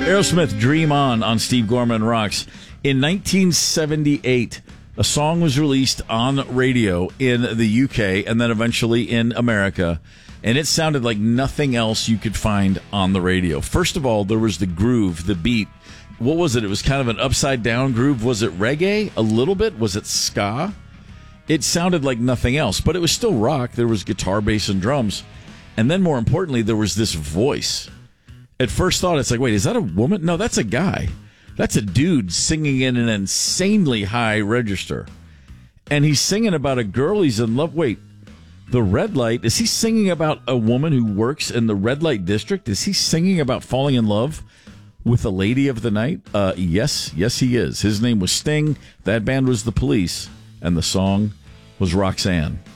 Aerosmith, Dream On Steve Gorman Rocks. In 1978, a song was released on radio in the UK and then eventually in America, and it sounded like nothing else you could find on the radio. First of all, there was the groove, the beat. What was it? It was kind of an upside-down groove. Was it reggae? A little bit? Was it ska? It sounded like nothing else, but it was still rock. There was guitar, bass, and drums. And then more importantly, there was this voice. At first thought, it's like, wait, is that a woman? No, that's a guy. That's a dude singing in an insanely high register. And he's singing about a girl he's in love. Wait, the red light, is he singing about a woman who works in the red light district? Is he singing about falling in love with a lady of the night? Yes, he is. His name was Sting. That band was The Police. And the song was Roxanne.